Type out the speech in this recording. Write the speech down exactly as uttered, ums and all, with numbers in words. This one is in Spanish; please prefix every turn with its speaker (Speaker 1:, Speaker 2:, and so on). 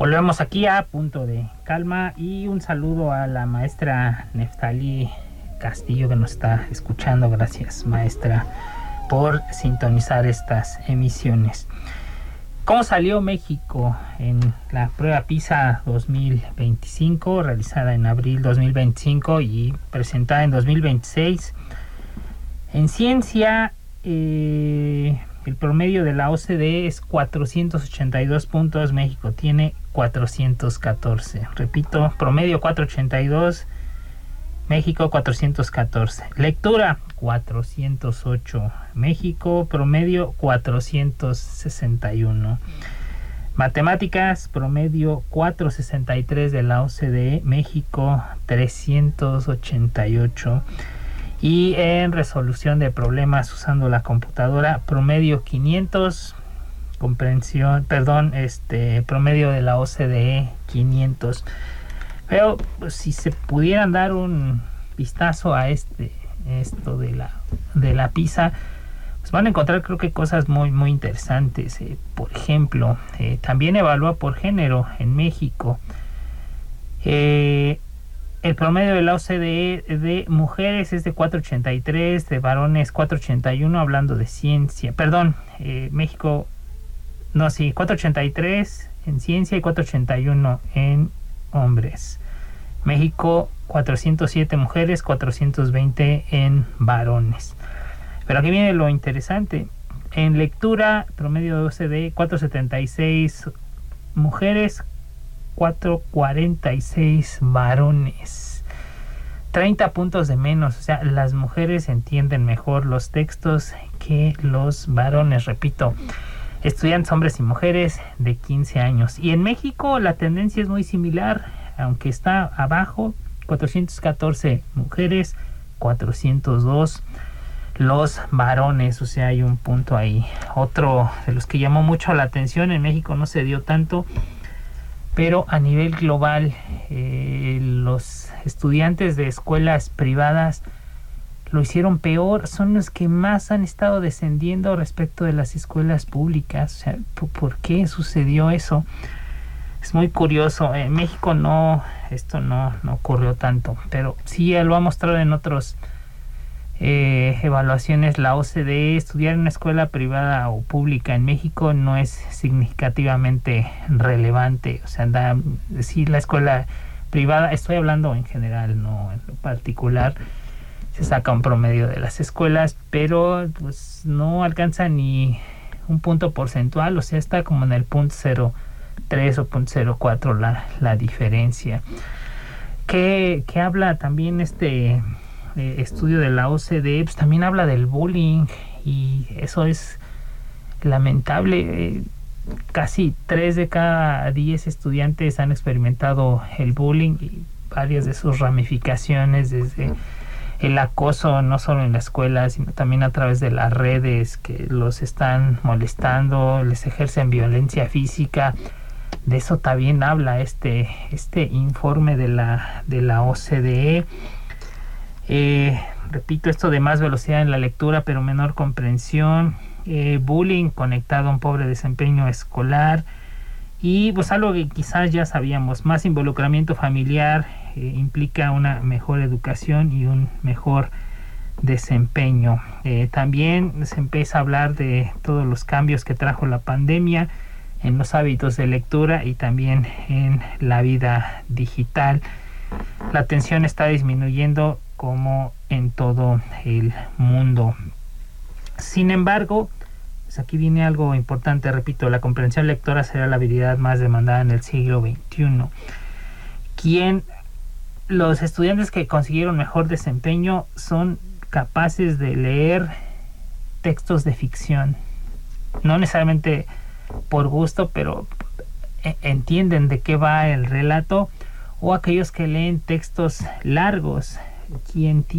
Speaker 1: Volvemos aquí a Punto de Calma y un saludo a la maestra Neftalí Castillo que nos está escuchando. Gracias, maestra, por sintonizar estas emisiones. ¿Cómo salió México en la prueba PISA dos mil veinticinco, realizada en abril dos mil veinticinco y presentada en dos mil veintiséis? En ciencia, eh, el promedio de la O C D E es cuatrocientos ochenta y dos puntos, México tiene cuatrocientos catorce. Repito, promedio cuatrocientos ochenta y dos, México cuatrocientos catorce. Lectura cuatrocientos ocho, México promedio cuatrocientos sesenta y uno. Matemáticas, promedio cuatrocientos sesenta y tres de la O C D E, México trescientos ochenta y ocho. Y en resolución de problemas usando la computadora, promedio quinientos, comprensión, perdón, este promedio de la O C D E quinientos. Pero pues, si se pudieran dar un vistazo a este esto de la de la PISA, pues van a encontrar, creo que, cosas muy muy interesantes. Eh, por ejemplo, eh, también evalúa por género en México. Eh, el promedio de la O C D E de mujeres es de cuatrocientos ochenta y tres, de varones cuatrocientos ochenta y uno, hablando de ciencia. Perdón, eh, México, no, sí, cuatrocientos ochenta y tres en ciencia y cuatrocientos ochenta y uno en hombres. México cuatrocientos siete mujeres, cuatrocientos veinte en varones. Pero aquí viene lo interesante. En lectura, promedio de O C D E cuatrocientos setenta y seis mujeres, cuatrocientos cuarenta y seis varones. treinta puntos de menos. O sea, las mujeres entienden mejor los textos que los varones. Repito, estudiantes hombres y mujeres de quince años. Y en México la tendencia es muy similar, aunque está abajo. Cuatrocientos catorce mujeres, cuatrocientos dos los varones. O sea, hay un punto ahí. Otro de los que llamó mucho la atención, en México no se dio tanto, pero a nivel global, eh, los estudiantes de escuelas privadas lo hicieron peor. Son los que más han estado descendiendo respecto de las escuelas públicas. O sea, ¿por qué sucedió eso? Es muy curioso. En México no, esto no, no ocurrió tanto, pero sí lo ha mostrado en otras eh, evaluaciones la O C D E. Estudiar en una escuela privada o pública en México no es significativamente relevante. O sea, da, sí, la escuela privada, estoy hablando en general, no en lo particular, se saca un promedio de las escuelas, pero pues no alcanza ni un punto porcentual. O sea, está como en el punto cero tres o punto cero cuatro la, la diferencia. Que, que habla también este eh, estudio de la O C D E, pues también habla del bullying, y eso es lamentable. Eh, casi tres de cada diez estudiantes han experimentado el bullying y varias de sus ramificaciones, desde el acoso no solo en la escuela, sino también a través de las redes, que los están molestando, les ejercen violencia física. De eso también habla este, este informe de la, de la O C D E. Eh, repito, esto de más velocidad en la lectura pero menor comprensión, eh, bullying conectado a un pobre desempeño escolar, y pues algo que quizás ya sabíamos, más involucramiento familiar eh, implica una mejor educación y un mejor desempeño. Eh, también se empieza a hablar de todos los cambios que trajo la pandemia en los hábitos de lectura y también en la vida digital. La atención está disminuyendo como en todo el mundo. Sin embargo, pues aquí viene algo importante. Repito, la comprensión lectora será la habilidad más demandada en el siglo veintiuno. Quien los estudiantes que consiguieron mejor desempeño son capaces de leer textos de ficción, no necesariamente por gusto, pero entienden de qué va el relato, o aquellos que leen textos largos. Quien